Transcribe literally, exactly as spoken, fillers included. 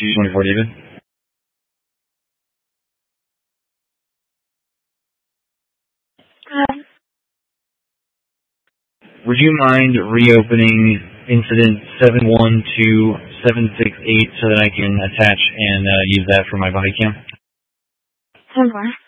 two twenty-four, David. Uh, Would you mind reopening incident seven one two seven six eight so that I can attach and uh, use that for my body cam? hold on.